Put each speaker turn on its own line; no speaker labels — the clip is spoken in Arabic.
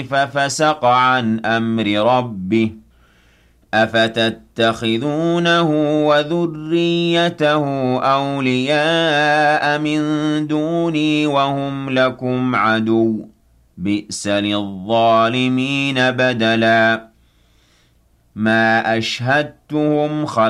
ففسق عن أمر ربه أفتتخذونه وذريته أولياء من دوني وهم لكم عدو بئس للظالمين بدلا ما أشهدتهم خلق